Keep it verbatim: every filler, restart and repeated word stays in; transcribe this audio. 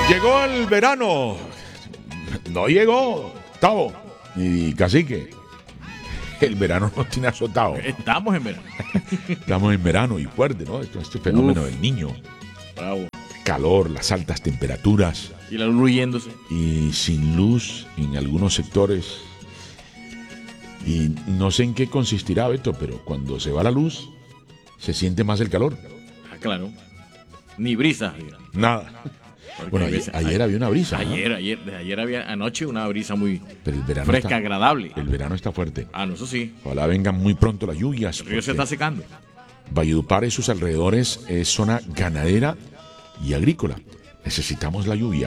Llegó el verano. No llegó, Tavo, ni Cacique. El verano nos tiene azotado. Estamos en verano. Estamos en verano y fuerte, ¿no? Este, este fenómeno Uf. del niño. Bravo. Calor, las altas temperaturas. Y la luz huyéndose. Y sin luz en algunos sectores. Y no sé en qué consistirá, Beto, pero cuando se va la luz, se siente más el calor. Ah, claro. Ni brisa. Mira. Nada. Porque Bueno, hay ayer, veces- ayer había una brisa, ¿no? Ayer, ayer, de ayer había anoche una brisa muy Pero el verano fresca, está, agradable. el verano está fuerte. Ah, no, eso sí. Ojalá vengan muy pronto las lluvias. El río se porque está secando. Valledupar y sus alrededores es zona ganadera y agrícola. Necesitamos la lluvia.